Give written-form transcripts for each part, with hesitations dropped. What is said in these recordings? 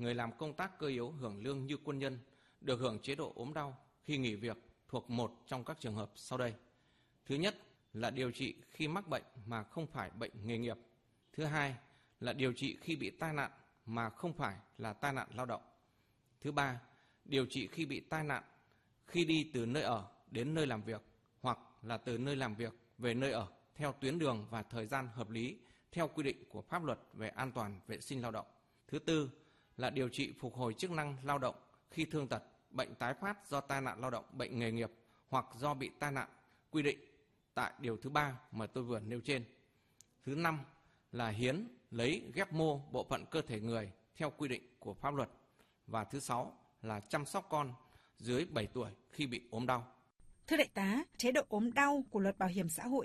người làm công tác cơ yếu hưởng lương như quân nhân được hưởng chế độ ốm đau khi nghỉ việc thuộc một trong các trường hợp sau đây. Thứ nhất là điều trị khi mắc bệnh mà không phải bệnh nghề nghiệp. Thứ hai là điều trị khi bị tai nạn mà không phải là tai nạn lao động. Thứ ba, điều trị khi bị tai nạn khi đi từ nơi ở đến nơi làm việc hoặc là từ nơi làm việc về nơi ở theo tuyến đường và thời gian hợp lý theo quy định của pháp luật về an toàn vệ sinh lao động. Thứ tư là điều trị phục hồi chức năng lao động khi thương tật, bệnh tái phát do tai nạn lao động, bệnh nghề nghiệp hoặc do bị tai nạn quy định tại điều thứ 3 mà tôi vừa nêu trên. Thứ năm là hiến, lấy, ghép mô bộ phận cơ thể người theo quy định của pháp luật. Và thứ 6 là chăm sóc con dưới 7 tuổi khi bị ốm đau. Thưa đại tá, chế độ ốm đau của Luật Bảo hiểm xã hội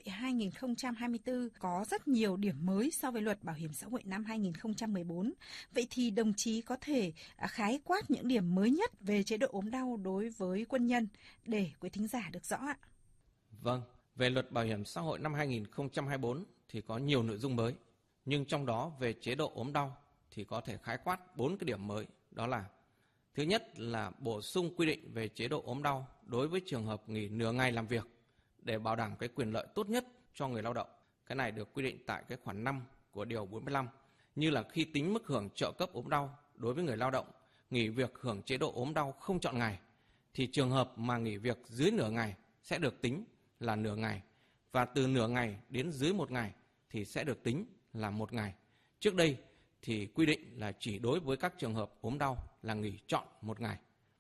2024 có rất nhiều điểm mới so với Luật Bảo hiểm xã hội năm 2014. Vậy thì đồng chí có thể khái quát những điểm mới nhất về chế độ ốm đau đối với quân nhân để quý thính giả được rõ ạ? Vâng, về Luật Bảo hiểm xã hội năm 2024 thì có nhiều nội dung mới, nhưng trong đó về chế độ ốm đau thì có thể khái quát 4 cái điểm mới, đó là: thứ nhất là bổ sung quy định về chế độ ốm đau đối với trường hợp nghỉ nửa ngày làm việc để bảo đảm cái quyền lợi tốt nhất cho người lao động. Cái này được quy định tại cái khoản 5 của điều 45, như là khi tính mức hưởng trợ cấp ốm đau đối với người lao động nghỉ việc hưởng chế độ ốm đau không chọn ngày, thì trường hợp mà nghỉ việc dưới nửa ngày sẽ được tính là nửa ngày, và từ nửa ngày đến dưới 1 ngày thì sẽ được tính là 1 ngày. Trước đây thì quy định là chỉ đối với các trường hợp ốm đau là nghỉ trọn 1 ngày.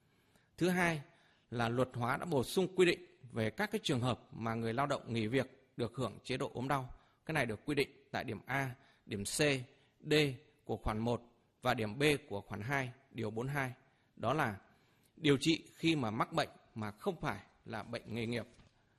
Thứ hai là luật hóa đã bổ sung quy định về các cái trường hợp mà người lao động nghỉ việc được hưởng chế độ ốm đau. Cái này được quy định tại điểm A, điểm C, D của khoản 1 và điểm B của khoản 2, điều 42. Đó là điều trị khi mà mắc bệnh mà không phải là bệnh nghề nghiệp,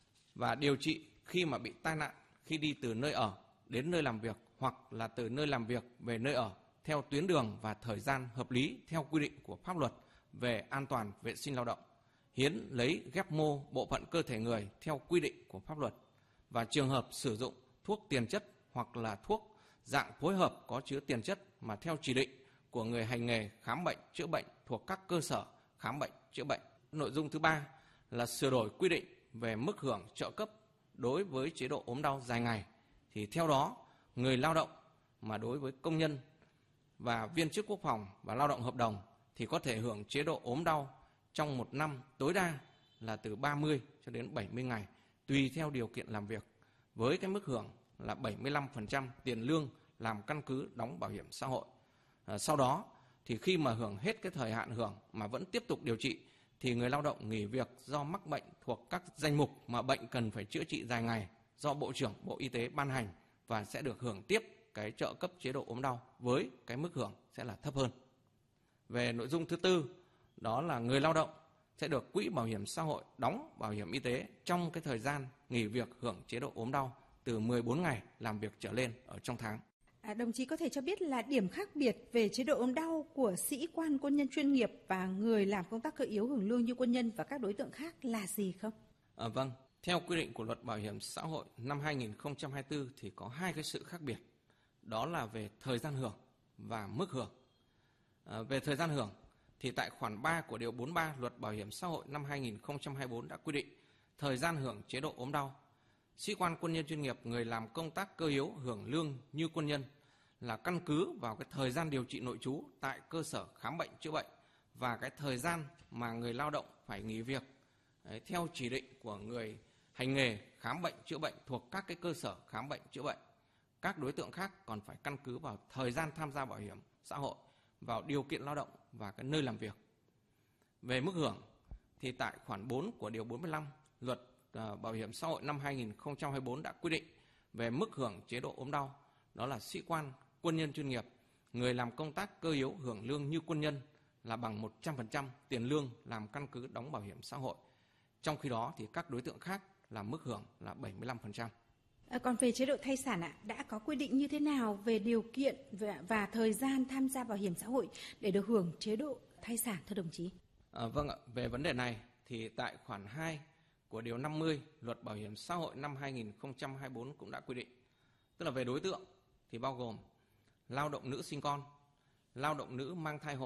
và điều trị khi mà bị tai nạn khi đi từ nơi ở đến nơi làm việc hoặc là từ nơi làm việc về nơi ở theo tuyến đường và thời gian hợp lý theo quy định của pháp luật về an toàn vệ sinh lao động, hiến, lấy, ghép mô bộ phận cơ thể người theo quy định của pháp luật, và trường hợp sử dụng thuốc tiền chất hoặc là thuốc dạng phối hợp có chứa tiền chất mà theo chỉ định của người hành nghề khám bệnh chữa bệnh thuộc các cơ sở khám bệnh chữa bệnh. Nội dung thứ ba là sửa đổi quy định về mức hưởng trợ cấp đối với chế độ ốm đau dài ngày. Thì theo đó, người lao động mà đối với công nhân và viên chức quốc phòng và lao động hợp đồng thì có thể hưởng chế độ ốm đau trong 1 năm tối đa là từ 30 cho đến 70 ngày, tùy theo điều kiện làm việc, với cái mức hưởng là 75% tiền lương làm căn cứ đóng bảo hiểm xã hội. Sau đó thì khi mà hưởng hết cái thời hạn hưởng mà vẫn tiếp tục điều trị thì người lao động nghỉ việc do mắc bệnh thuộc các danh mục mà bệnh cần phải chữa trị dài ngày do Bộ trưởng Bộ Y tế ban hành và sẽ được hưởng tiếp cái trợ cấp chế độ ốm đau với cái mức hưởng sẽ là thấp hơn. Về nội dung thứ tư, đó là người lao động sẽ được quỹ bảo hiểm xã hội đóng bảo hiểm y tế trong cái thời gian nghỉ việc hưởng chế độ ốm đau từ 14 ngày làm việc trở lên ở trong tháng. Đồng chí có thể cho biết là điểm khác biệt về chế độ ốm đau của sĩ quan quân nhân chuyên nghiệp và người làm công tác cơ yếu hưởng lương như quân nhân và các đối tượng khác là gì không? Vâng, theo quy định của Luật Bảo hiểm xã hội năm 2024 thì có 2 cái sự khác biệt. Đó là về thời gian hưởng và mức hưởng. Về thời gian hưởng thì tại khoản 3 của điều 43 Luật Bảo hiểm xã hội năm 2024 đã quy định thời gian hưởng chế độ ốm đau. Sĩ quan quân nhân chuyên nghiệp, người làm công tác cơ yếu hưởng lương như quân nhân là căn cứ vào cái thời gian điều trị nội trú tại cơ sở khám bệnh chữa bệnh và cái thời gian mà người lao động phải nghỉ việc theo chỉ định của người hành nghề khám bệnh chữa bệnh thuộc các cái cơ sở khám bệnh chữa bệnh. Các đối tượng khác còn phải căn cứ vào thời gian tham gia bảo hiểm xã hội, vào điều kiện lao động và cái nơi làm việc. Về mức hưởng thì tại khoản 4 của điều 45 Luật Bảo hiểm xã hội năm 2024 đã quy định về mức hưởng chế độ ốm đau. Đó là sĩ quan quân nhân chuyên nghiệp, người làm công tác cơ yếu hưởng lương như quân nhân là bằng 100% tiền lương làm căn cứ đóng bảo hiểm xã hội. Trong khi đó thì các đối tượng khác là mức hưởng là 75%. Còn về chế độ thai sản đã có quy định như thế nào về điều kiện và thời gian tham gia bảo hiểm xã hội để được hưởng chế độ thai sản thưa đồng chí? Vâng ạ, về vấn đề này thì tại khoản 2 của điều 50 Luật Bảo hiểm xã hội năm 2024 cũng đã quy định. Tức là về đối tượng thì bao gồm lao động nữ sinh con, lao động nữ mang thai hộ,